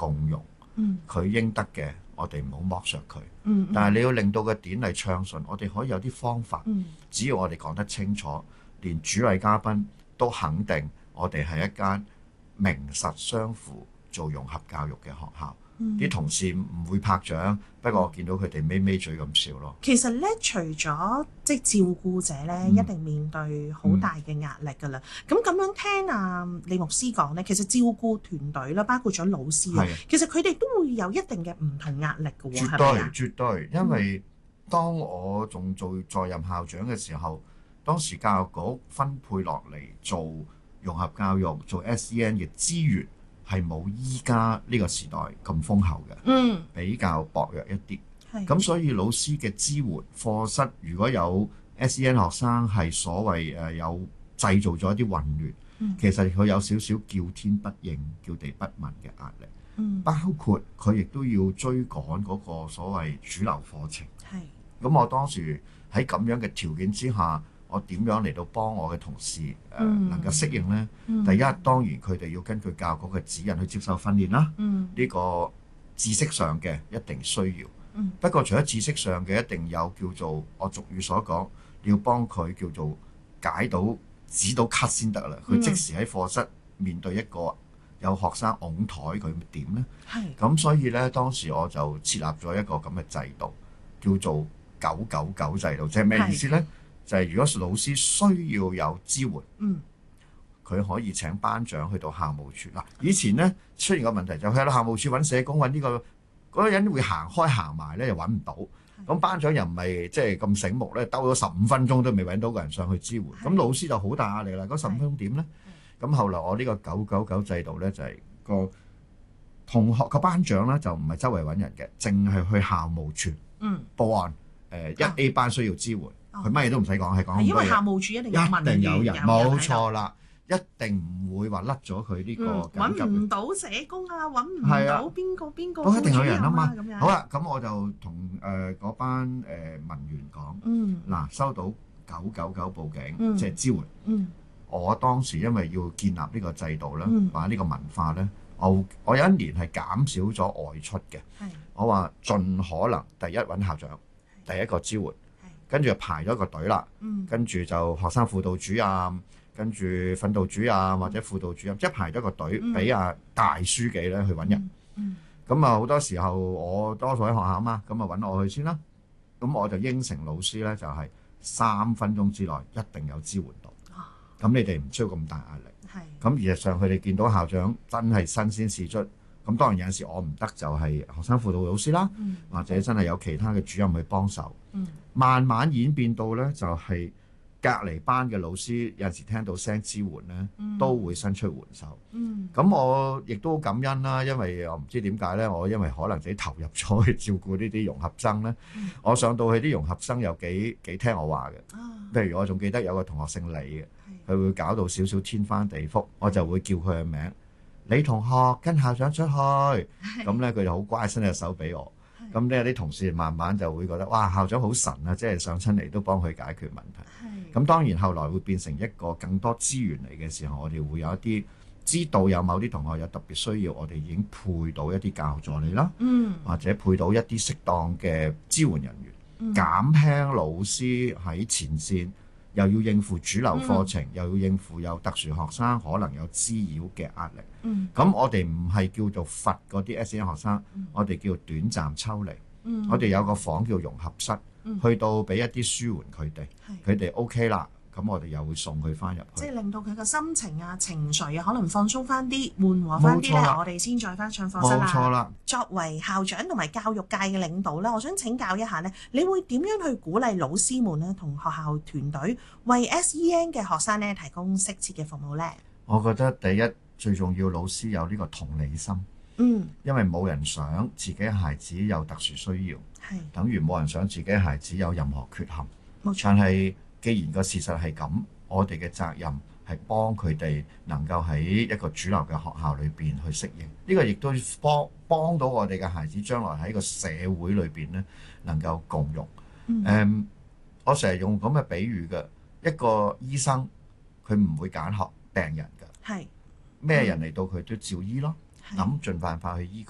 共融，佢應得嘅，我哋唔好剝削佢。但係你要令到個典禮暢順，我哋可以有啲方法，只要我哋講得清楚，連主禮嘉賓都肯定我哋係一間名實相符做融合教育嘅學校。啲同事唔會拍掌，不過我見到佢哋咪咪嘴咁笑咯。 其實咧，除咗即係照顧者咧，一定面對好大嘅壓力㗎啦。咁樣聽李牧師講咧，其實照顧團隊啦，包括咗老師啊，其實佢哋都會有一定嘅唔同壓力㗎喎，係咪啊？ 絕對，因為當我仲做在任校長嘅時候，當時教育局分配落嚟做融合教育、做 SEN 嘅資源，係冇依家呢個時代咁豐厚嘅，比較薄弱一啲。咁所以老師嘅支援，課室如果有 SEN 學生係所謂有製造咗一啲混亂，其實佢有少少叫天不應、叫地不聞嘅壓力。包括佢亦都要追趕嗰個所謂主流課程。咁我當時喺咁樣嘅條件之下，我點樣嚟到幫我嘅同事能夠適應呢？第一，當然佢哋要根據教育局嘅指引去接受訓練啦。呢個知識上嘅一定需要。不過除咗知識上嘅，一定有叫做我俗語所講，要幫佢叫做解到止到咳先得啦。佢即時喺課室面對一個有學生擁台，佢點呢？咁所以呢，當時我就設立咗一個咁嘅制度，叫做999制度。即係咩意思呢？就係如果老師需要有支援，佢可以請班長去到校務處。嗱，以前呢出現個問題就係去到校務處揾社工揾呢嗰個人會行開行埋咧，又揾唔到。咁班長又唔係即係咁醒目咧，兜咗15分鐘都未揾到個人上去支援。咁老師就好大壓力啦。嗰15分鐘點咧？咁後來我呢個999制度咧，就係個同學個班長咧就唔係周圍揾人嘅，淨係去校務處報案。1A 班需要支援，佢乜嘢都唔使講，係講因為校務處一定有人， 冇錯啦。一定唔會話甩咗佢呢個緊急。 揾唔到社工啊，揾唔到邊個都一定有人啊嘛。 咁樣好啦，咁我就同嗰班文員講，嗱，收到999報警，即係支援。我當時因為要建立呢個制度啦，或者呢個文化咧，我有一年係減少咗外出嘅。我話盡可能第一揾校長，第一個支援，跟住就排咗個隊啦。跟住就學生輔導主任。跟住訓導主任或者輔導主任，即係排咗個隊俾大書記咧去揾人。咁好多時候我多數喺學校嘛，咁揾我去先啦。咁我就應承老師咧，就係3分鐘之內一定有支援到。咁你哋唔需要咁大壓力。咁事實上佢哋見到校長真係新鮮事出。咁當然有陣時我唔得，就係學生輔導老師啦，或者真係有其他嘅主任去幫手。慢慢演變到咧就係。隔離班嘅老師有陣時聽到聲支援咧，都會伸出援手。咁我亦都好感恩啦，因為我唔知點解咧，我因為可能自己投入咗去照顧呢啲融合生咧，我上到去啲融合生有幾聽我話嘅。譬如我仲記得有個同學姓李嘅，佢會搞到少少天翻地覆，我就會叫佢嘅名，李同學跟校長出去。咁咧佢就好乖，伸隻手俾我。咁咧啲同事慢慢就會覺得，哇，校長好神啊！即係上親嚟都幫佢解決問題。咁當然後來會變成一個更多資源嚟嘅時候，我哋會有一啲知道有某啲同學有特別需要，我哋已經配到一啲教學助理啦，或者配到一啲適當嘅支援人員，減輕老師喺前線又要應付主流課程，又要應付有特殊學生可能有滋擾嘅壓力。咁我哋唔係叫做罰嗰啲 SEN 學生，我哋叫短暫抽離。我哋有個房叫融合室，去到俾一啲舒緩佢哋，佢哋 OK 啦，咁我哋又會送佢翻入去， 即係令到佢個心情啊、情緒啊，可能放鬆翻啲、緩和翻啲咧，我哋先再翻上課室啦。 冇錯啦。 作為校長同埋教育界嘅領導咧，我想請教一下咧，你會點樣去鼓勵老師們咧同學校團隊為 SEN 嘅學生咧提供適切嘅服務咧？ 我覺得第一最重要，老師有呢個同理心。因為冇人想自己孩子有特殊需要，等於冇人想自己孩子有任何缺陷。 冇錯。 但係既然個事實係咁，我哋嘅責任係幫佢哋能夠喺一個主流嘅學校裏邊去適應。呢個亦都幫到我哋嘅孩子將來喺個社會裏邊咧能夠共融。我成日用咁嘅比喻嘅，一個醫生佢唔會揀學病人㗎，咩人嚟到佢都照醫咯。諗盡辦法去醫佢。